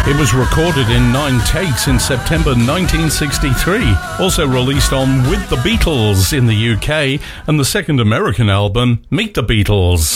It was recorded in 9 takes in September 1963. Also released on With the Beatles in the UK and the second American album, Meet the Beatles.